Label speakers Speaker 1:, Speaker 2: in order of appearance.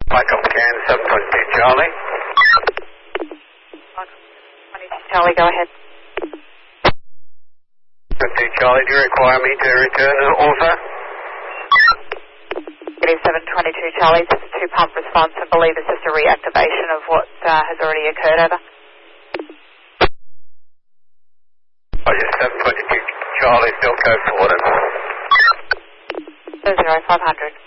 Speaker 1: Michael Can, 722 Charlie.
Speaker 2: Michael 22 Charlie, go ahead.
Speaker 1: 722 Charlie, do you require me to return also?
Speaker 2: It is 722 Charlie, it's a two-pump response. I believe it's just a reactivation of what has already occurred, over.
Speaker 1: Oh, yes, 722 Charlie, still code for order.
Speaker 2: 0500.